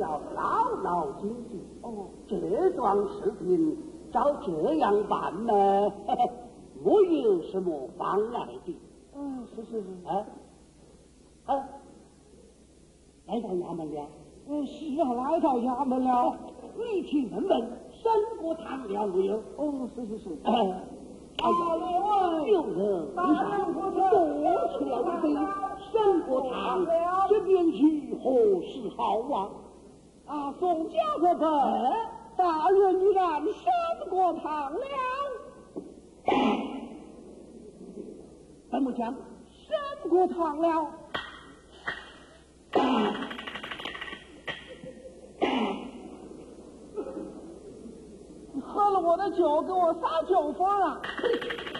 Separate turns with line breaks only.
要牢牢谨记。哦，这桩事情照这样办呢，没有什么妨碍的。
是。
来到衙门了。
是啊，来到衙门了。
你去问问申国堂了没有？
是。
大人，有人多出了一杯申国堂，这边去何时好啊？
宋家伙本，大人你让申国堂了。
怎么讲？
申国堂了。你喝了我的酒，给我撒酒疯啊！